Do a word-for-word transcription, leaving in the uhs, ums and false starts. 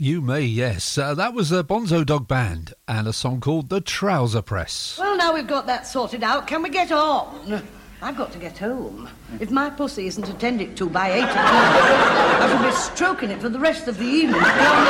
You may, yes. Uh, that was a Bonzo Dog Band and a song called The Trouser Press. Well, now we've got that sorted out, can we get on? I've got to get home. If my pussy isn't attended to by eight o'clock, I shall be stroking it for the rest of the evening.